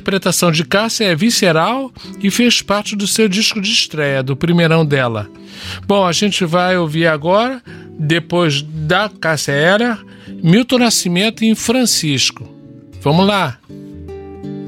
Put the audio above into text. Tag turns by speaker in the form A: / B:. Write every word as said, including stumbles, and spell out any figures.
A: interpretação de Cássia é visceral e fez parte do seu disco de estreia, do primeirão dela. Bom, a gente vai ouvir agora, depois da Cássia Eller, Milton Nascimento em Francisco. Vamos lá!